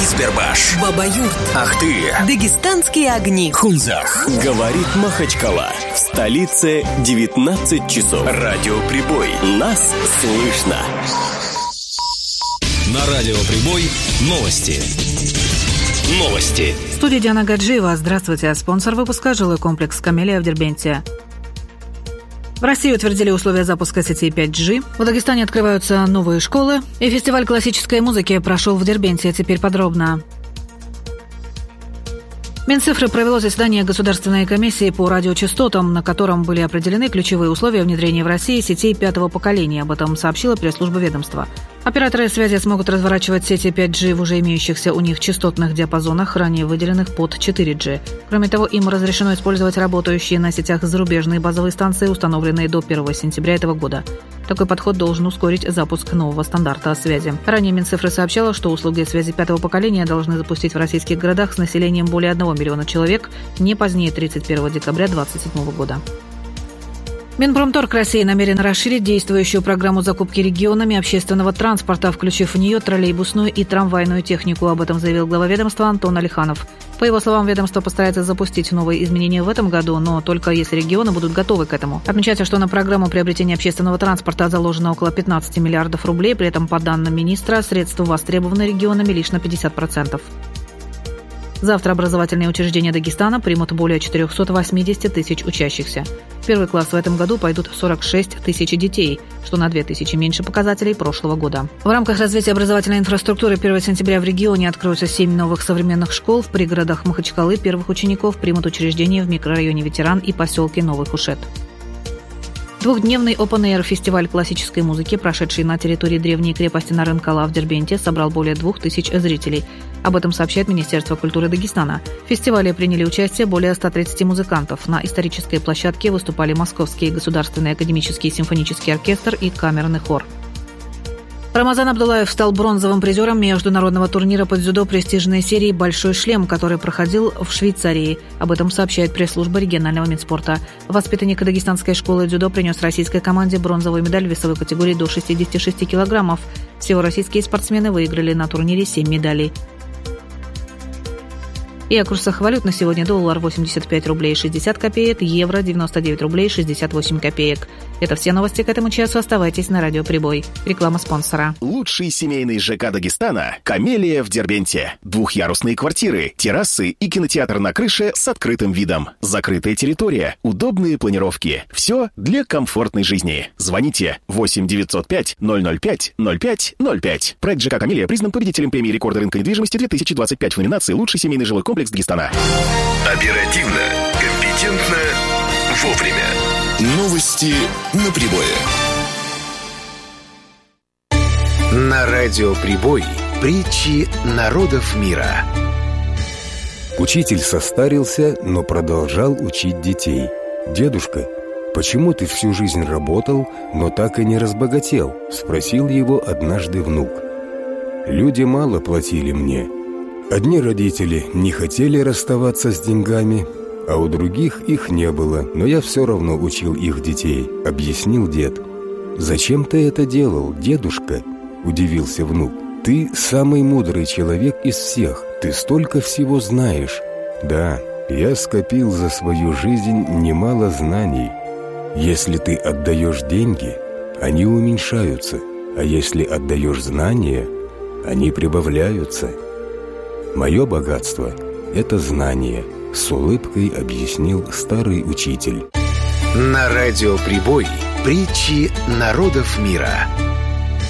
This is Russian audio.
Избербаш, Баба-Юрт, Ахты, Дагестанские огни, Хунзах. Говорит Махачкала. В столице 19 часов. Радиоприбой. Нас слышно. На Радиоприбой новости. В студии Диана Гаджиева. Здравствуйте. Спонсор выпуска — жилой комплекс «Камелия» в Дербенте. В России утвердили условия запуска сетей 5G. В Дагестане открываются новые школы. И фестиваль классической музыки прошел в Дербенте. Теперь подробно. Минцифры провело заседание Государственной комиссии по радиочастотам, на котором были определены ключевые условия внедрения в России сетей пятого поколения. Об этом сообщила пресс-служба ведомства. Операторы связи смогут разворачивать сети 5G в уже имеющихся у них частотных диапазонах, ранее выделенных под 4G. Кроме того, им разрешено использовать работающие на сетях зарубежные базовые станции, установленные до 1 сентября этого года. Такой подход должен ускорить запуск нового стандарта связи. Ранее Минцифры сообщала, что услуги связи пятого поколения должны запустить в российских городах с населением более 1 миллиона человек не позднее 31 декабря 2027 года. Минпромторг России намерен расширить действующую программу закупки регионами общественного транспорта, включив в нее троллейбусную и трамвайную технику. Об этом заявил глава ведомства Антон Алиханов. По его словам, ведомство постарается запустить новые изменения в этом году, но только если регионы будут готовы к этому. Отмечается, что на программу приобретения общественного транспорта заложено около 15 миллиардов рублей, при этом, по данным министра, средства востребованы регионами лишь на 50%. Завтра образовательные учреждения Дагестана примут более 480 тысяч учащихся. В первый класс в этом году пойдут 46 тысяч детей, что на 2 тысячи меньше показателей прошлого года. В рамках развития образовательной инфраструктуры 1 сентября в регионе откроются 7 новых современных школ. В пригородах Махачкалы первых учеников примут учреждения в микрорайоне Ветеран и поселке Новый Хушет. Двухдневный open-air фестиваль классической музыки, прошедший на территории древней крепости Нарынкала в Дербенте, собрал более 2000 зрителей. Об этом сообщает Министерство культуры Дагестана. В фестивале приняли участие более 130 музыкантов. На исторической площадке выступали Московский государственный академический симфонический оркестр и камерный хор. Рамазан Абдулаев стал бронзовым призером международного турнира по дзюдо престижной серии «Большой шлем», который проходил в Швейцарии. Об этом сообщает пресс-служба регионального Минспорта. Воспитанник дагестанской школы дзюдо принес российской команде бронзовую медаль в весовой категории до 66 килограммов. Всего российские спортсмены выиграли на турнире 7 медалей. И о курсах валют на сегодня: доллар 85 рублей 60 копеек, евро 99 рублей 68 копеек. Это все новости к этому часу. Оставайтесь на Радиоприбой. Реклама спонсора. Лучший семейный ЖК Дагестана – «Камелия» в Дербенте. Двухъярусные квартиры, террасы и кинотеатр на крыше с открытым видом. Закрытая территория, удобные планировки. Все для комфортной жизни. Звоните 8 905 005 05 05. Проект ЖК «Камелия» признан победителем премии рекорда рынка недвижимости 2025 в номинации «Лучший семейный жилой комплекс Дагестана». Оперативно, компетентно, вовремя. Новости на прибое. На Радиоприбой притчи народов мира. Учитель состарился, но продолжал учить детей. «Дедушка, почему ты всю жизнь работал, но так и не разбогател?» — спросил его однажды внук. «Люди мало платили мне. Одни родители не хотели расставаться с деньгами, а у других их не было, но я все равно учил их детей», — объяснил дед. «Зачем ты это делал, дедушка?» — удивился внук. «Ты самый мудрый человек из всех, ты столько всего знаешь». «Да, я скопил за свою жизнь немало знаний. Если ты отдаешь деньги, они уменьшаются, а если отдаешь знания, они прибавляются. Мое богатство — это знание», — с улыбкой объяснил старый учитель. На Радиоприбой притчи народов мира.